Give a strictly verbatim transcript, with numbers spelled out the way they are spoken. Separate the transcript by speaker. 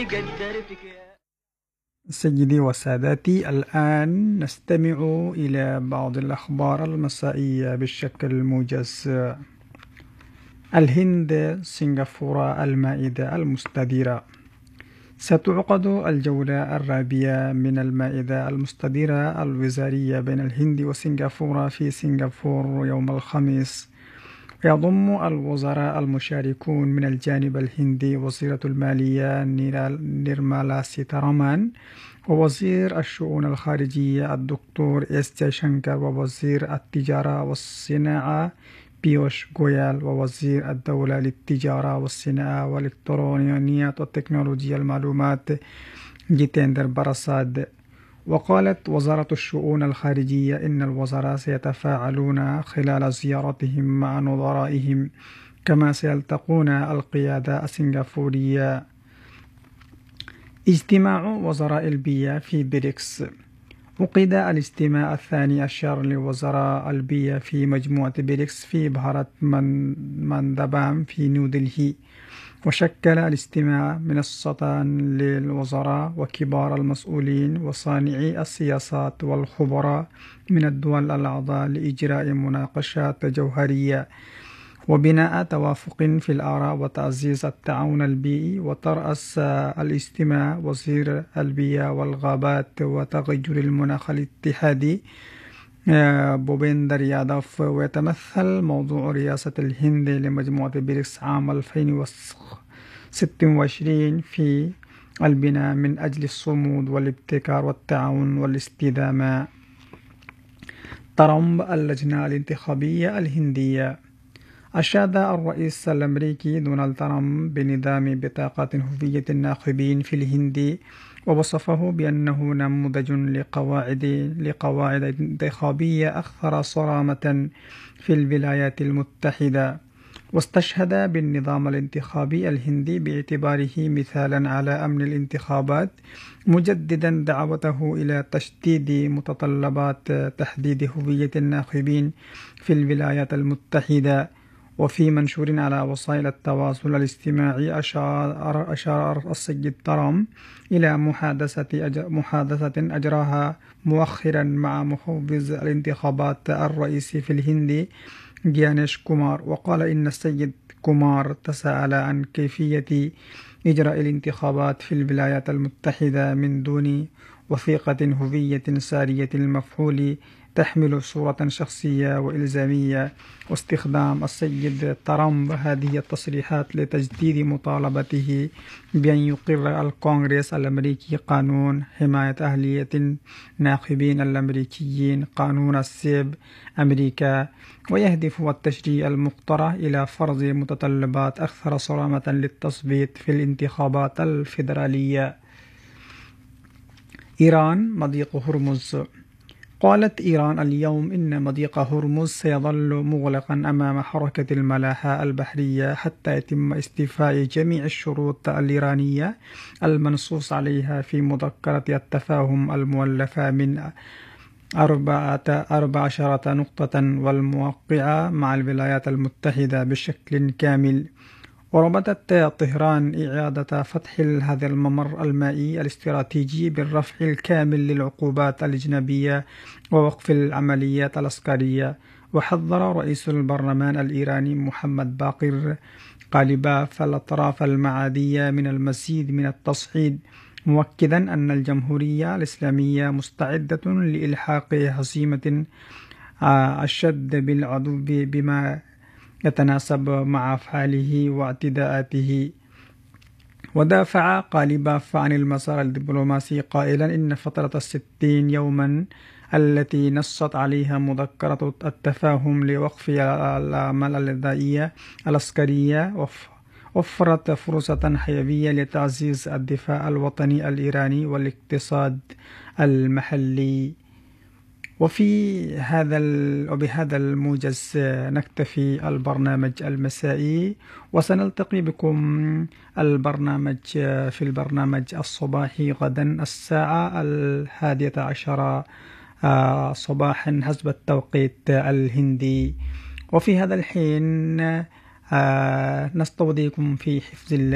Speaker 1: سيدي وسادتي، الآن نستمع إلى بعض الأخبار المسائية بالشكل الموجز. الهند، سنغافورة، المائدة المستديرة. ستعقد الجولة الرابعة من المائدة المستديرة الوزارية بين الهند وسنغافورة في سنغافورة يوم الخميس. يضم الوزراء المشاركون من الجانب الهندي وزيرة المالية نيرمالا سيتارامان، ووزير الشؤون الخارجية الدكتور إس جيشنكر، ووزير التجارة والصناعة بيوش غويال، ووزير الدولة للتجارة والصناعة والإلكترونيات وتكنولوجيا المعلومات جيتندر باراساد. وقالت وزارة الشؤون الخارجية إن الوزراء سيتفاعلون خلال زيارتهم مع نظرائهم، كما سيلتقون القيادة السنغافورية. اجتماع وزراء البيئة في بريكس. عقد الاجتماع الثاني عشر لوزراء البيئة في مجموعة بريكس في بحيرة مندبام في نيودلهي، وشكل الاجتماع منصة للوزراء وكبار المسؤولين وصانعي السياسات والخبراء من الدول الأعضاء لإجراء مناقشات جوهرية وبناء توافق في الآراء وتعزيز التعاون البيئي. وترأس الاجتماع وزير البيئة والغابات وتغير المناخ الاتحادي بوبيندر يادوف. ويتمثل موضوع رئاسة الهند لمجموعة بريكس عام ألفين وستة وعشرين في البناء من أجل الصمود والابتكار والتعاون والاستدامة. ترامب، اللجنة الانتخابية الهندية. أشاد الرئيس الأمريكي دونالد ترامب بنظام بطاقة هوية الناخبين في الهند، ووصفه بأنه نموذج لقواعد لقواعد انتخابية أكثر صرامة في الولايات المتحدة. واستشهد بالنظام الانتخابي الهندي باعتباره مثالا على أمن الانتخابات، مجددا دعوته إلى تشديد متطلبات تحديد هوية الناخبين في الولايات المتحدة. وفي منشور على وسائل التواصل الاجتماعي، أشار, أشار السيد ترامب إلى محادثة, أج... محادثة أجراها مؤخرا مع مفوض الانتخابات الرئيسي في الهند جيانيش كومار، وقال إن السيد كومار تساءل عن كيفية إجراء الانتخابات في الولايات المتحدة من دون وثيقة هوية سارية المفعول تحمل صورة شخصية وإلزامية. واستخدام السيد ترامب هذه التصريحات لتجديد مطالبته بأن يقر الكونغرس الأمريكي قانون حماية أهلية الناخبين الأمريكيين، قانون السيب أمريكا، ويهدف التشريع المقترح إلى فرض متطلبات أكثر صرامة للتصويت في الانتخابات الفيدرالية. إيران، مضيق هرمز. قالت إيران اليوم إن مضيق هرمز سيظل مغلقا أمام حركة الملاحة البحرية حتى يتم استيفاء جميع الشروط الإيرانية المنصوص عليها في مذكرة التفاهم المؤلفة من أربعة أربع عشرة نقطة والموقعة مع الولايات المتحدة بشكل كامل. وربطت طهران إعادة فتح هذا الممر المائي الاستراتيجي بالرفع الكامل للعقوبات الأجنبية ووقف العمليات العسكرية. وحذر رئيس البرلمان الإيراني محمد باقر قالباف الأطراف المعادية من المزيد من التصعيد، مؤكدا أن الجمهورية الإسلامية مستعدة لإلحاق هزيمة أشد بالعدو بما يتناسب مع أفعاله واعتداءاته. ودافع قالباف عن المسار الدبلوماسي قائلا إن فترة الستين يوما التي نصت عليها مذكرة التفاهم لوقف الأعمال الإرهابية العسكرية وفرت فرصة حيوية لتعزيز الدفاع الوطني الإيراني والاقتصاد المحلي. وفي هذا وبهذا الموجز نكتفي البرنامج المسائي، وسنلتقي بكم البرنامج في البرنامج الصباحي غدا الساعة الحادية عشرة صباحا حسب التوقيت الهندي. وفي هذا الحين نستودعكم في حفظ الله.